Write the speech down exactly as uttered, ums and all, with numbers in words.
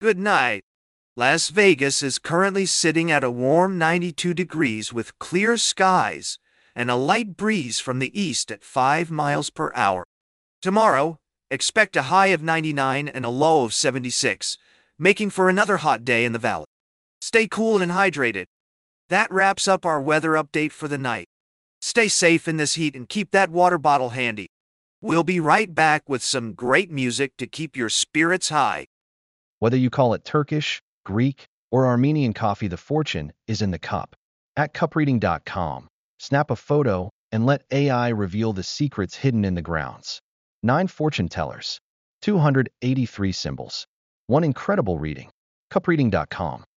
Good night. Las Vegas is currently sitting at a warm ninety-two degrees with clear skies and a light breeze from the east at five miles per hour. Tomorrow, expect a high of ninety-nine and a low of seventy-six, making for another hot day in the valley. Stay cool and hydrated. That wraps up our weather update for the night. Stay safe in this heat and keep that water bottle handy. We'll be right back with some great music to keep your spirits high. Whether you call it Turkish, Greek, or Armenian coffee, the fortune is in the cup. At cup reading dot com, snap a photo and let A I reveal the secrets hidden in the grounds. Nine fortune tellers, two hundred eighty-three symbols, one incredible reading. cup reading dot com